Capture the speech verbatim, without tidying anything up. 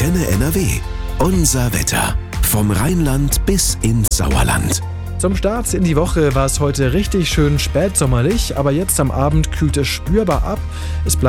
Antenne N R W. Unser Wetter. Vom Rheinland bis ins Sauerland. Zum Start in die Woche war es heute richtig schön spätsommerlich, aber jetzt am Abend kühlt es spürbar ab. Es bleibt